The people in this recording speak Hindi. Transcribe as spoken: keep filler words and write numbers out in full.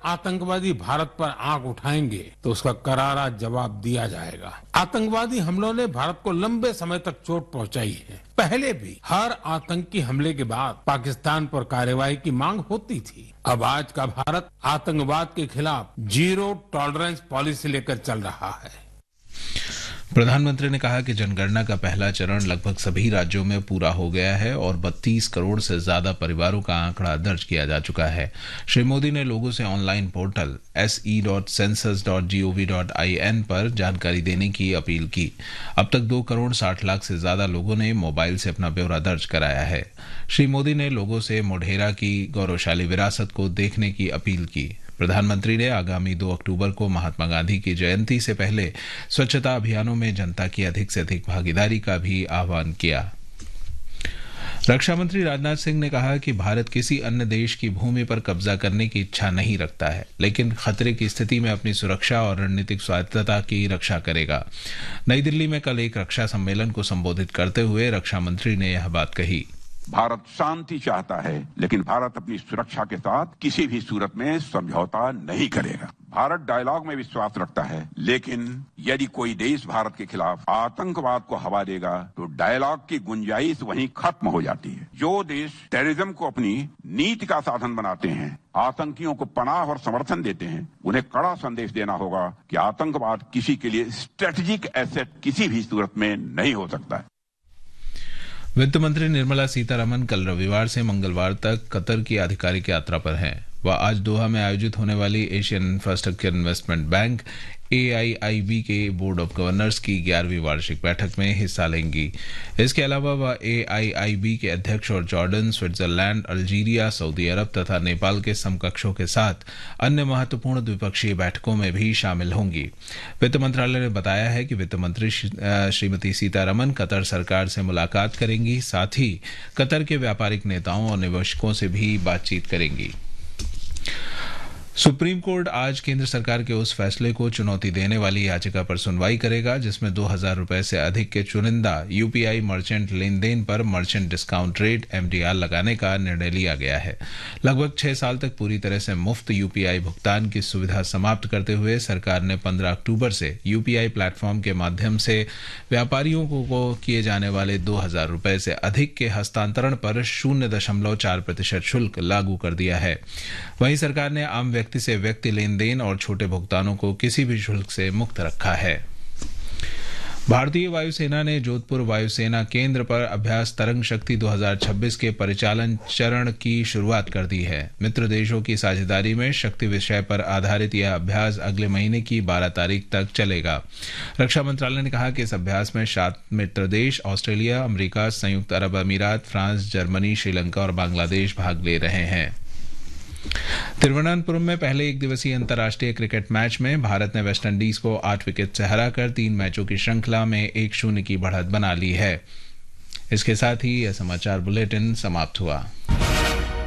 आतंकवादी भारत पर आंख उठाएंगे तो उसका करारा जवाब दिया जाएगा। आतंकवादी हमलों ने भारत को लंबे समय तक चोट पहुंचाई है। पहले भी हर आतंकी हमले के बाद पाकिस्तान पर कार्रवाई की मांग होती थी। अब आज का भारत आतंकवाद के खिलाफ जीरो टॉलरेंस पॉलिसी लेकर चल रहा है। प्रधानमंत्री ने कहा कि जनगणना का पहला चरण लगभग सभी राज्यों में पूरा हो गया है और बत्तीस करोड़ से ज्यादा परिवारों का आंकड़ा दर्ज किया जा चुका है। श्री मोदी ने लोगों से online portal S E dot census dot G O V dot I N पर जानकारी देने की अपील की। अब तक दो करोड़ साठ लाख से ज्यादा लोगों ने मोबाइल से अपना ब्यौरा दर्ज कराया है। श्री मोदी ने लोगों से मोढेरा की गौरवशाली विरासत को देखने की अपील की। प्रधानमंत्री ने आगामी दो अक्टूबर को महात्मा गांधी की जयंती से पहले स्वच्छता अभियानों में जनता की अधिक से अधिक भागीदारी का भी आह्वान किया। रक्षा मंत्री राजनाथ सिंह ने कहा कि भारत किसी अन्य देश की भूमि पर कब्जा करने की इच्छा नहीं रखता है, लेकिन खतरे की स्थिति में अपनी सुरक्षा और रणनीतिक स्वायत्तता की रक्षा करेगा। नई दिल्ली में कल एक रक्षा सम्मेलन को संबोधित करते हुए रक्षा मंत्री ने यह बात कही। भारत शांति चाहता है, लेकिन भारत अपनी सुरक्षा के साथ किसी भी सूरत में समझौता नहीं करेगा। भारत डायलॉग में विश्वास रखता है, लेकिन यदि कोई देश भारत के खिलाफ आतंकवाद को हवा देगा तो डायलॉग की गुंजाइश वहीं खत्म हो जाती है। जो देश टेररिज्म को अपनी नीति का साधन बनाते हैं, आतंकियों को पनाह और समर्थन देते हैं, उन्हें कड़ा संदेश देना होगा कि आतंकवाद किसी के लिए स्ट्रेटेजिक एसेट किसी भी सूरत में नहीं हो सकता है। वित्त मंत्री निर्मला सीतारमण कल रविवार से मंगलवार तक कतर की आधिकारिक यात्रा पर हैं। वह आज दोहा में आयोजित होने वाली एशियन इंफ्रास्ट्रक्चर इन्वेस्टमेंट बैंक ए आई आई बी के बोर्ड ऑफ गवर्नर्स की ग्यारहवीं वार्षिक बैठक में हिस्सा लेंगी। इसके अलावा वह ए आई आई बी के अध्यक्ष और जॉर्डन, स्विट्जरलैंड, अल्जीरिया, सऊदी अरब तथा नेपाल के समकक्षों के साथ अन्य महत्वपूर्ण द्विपक्षीय बैठकों में भी शामिल होंगी। वित्त मंत्रालय ने बताया है कि वित्त मंत्री श्रीमती सीतारमण कतर सरकार से मुलाकात करेंगी, साथ ही कतर के व्यापारिक नेताओं और निवेशकों से भी बातचीत करेंगी। सुप्रीम कोर्ट आज केंद्र सरकार के उस फैसले को चुनौती देने वाली याचिका पर सुनवाई करेगा जिसमें दो हजार रुपए से अधिक के चुनिंदा यूपीआई मर्चेंट लेन देन पर merchant discount rate M D R लगाने का निर्णय लिया गया है। लगभग छह साल तक पूरी तरह से मुफ्त यूपीआई भुगतान की सुविधा समाप्त करते हुए सरकार ने पंद्रह अक्टूबर से यूपीआई प्लेटफॉर्म के माध्यम से व्यापारियों को, को किए जाने वाले दो हजार रुपए से अधिक के हस्तांतरण पर शून्य दशमलव चार प्रतिशत शुल्क लागू कर दिया है। वहीं सरकार ने आम व्यक्ति से व्यक्ति लेन देन और छोटे भुगतानों को किसी भी शुल्क से मुक्त रखा है। भारतीय वायुसेना ने जोधपुर वायुसेना केंद्र पर अभ्यास तरंग शक्ति दो हजार छब्बीस के परिचालन चरण की शुरुआत कर दी है। मित्र देशों की साझेदारी में शक्ति विषय पर आधारित यह अभ्यास अगले महीने की बारह तारीख तक चलेगा। रक्षा मंत्रालय ने कहा कि इस अभ्यास में सात मित्र देश ऑस्ट्रेलिया, अमेरिका, संयुक्त अरब अमीरात, फ्रांस, जर्मनी, श्रीलंका और बांग्लादेश भाग ले रहे हैं। तिरुवनंतपुरम में पहले एक दिवसीय अंतर्राष्ट्रीय क्रिकेट मैच में भारत ने वेस्टइंडीज को आठ विकेट से हराकर तीन मैचों की श्रृंखला में एक शून्य की बढ़त बना ली है। इसके साथ ही यह समाचार बुलेटिन समाप्त हुआ।